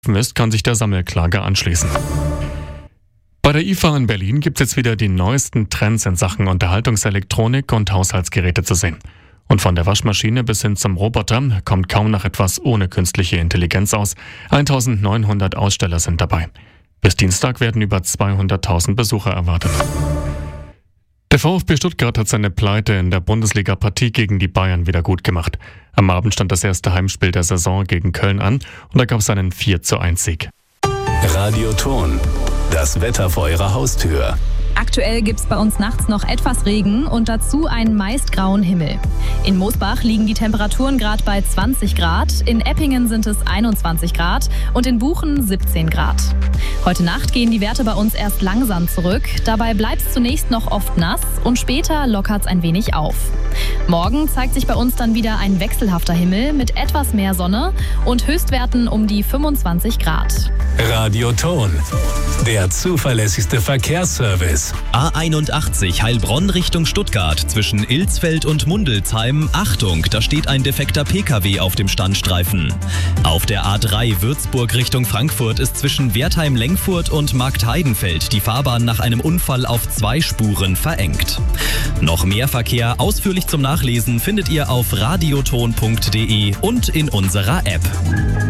ist, kann sich der Sammelklage anschließen. Bei der IFA in Berlin gibt es jetzt wieder die neuesten Trends in Sachen Unterhaltungselektronik und Haushaltsgeräte zu sehen. Und von der Waschmaschine bis hin zum Roboter kommt kaum noch etwas ohne künstliche Intelligenz aus. 1900 Aussteller sind dabei. Bis Dienstag werden über 200.000 Besucher erwartet. Der VfB Stuttgart hat seine Pleite in der Bundesliga-Partie gegen die Bayern wieder gut gemacht. Am Abend stand das erste Heimspiel der Saison gegen Köln an und da gab es einen 4:1-Sieg. Radioton, das Wetter vor Ihrer Haustür. Aktuell gibt es bei uns nachts noch etwas Regen und dazu einen meist grauen Himmel. In Moosbach liegen die Temperaturen gerade bei 20 Grad, in Eppingen sind es 21 Grad und in Buchen 17 Grad. Heute Nacht gehen die Werte bei uns erst langsam zurück, dabei bleibt es zunächst noch oft nass und später lockert es ein wenig auf. Morgen zeigt sich bei uns dann wieder ein wechselhafter Himmel mit etwas mehr Sonne und Höchstwerten um die 25 Grad. Radioton, der zuverlässigste Verkehrsservice. A81 Heilbronn Richtung Stuttgart zwischen Ilsfeld und Mundelsheim. Achtung, da steht ein defekter PKW auf dem Standstreifen. Auf der A3 Würzburg Richtung Frankfurt ist zwischen Wertheim-Lengfurt und Marktheidenfeld die Fahrbahn nach einem Unfall auf 2 Spuren verengt. Noch mehr Verkehr ausführlich zum Nachlesen findet ihr auf radioton.de und in unserer App.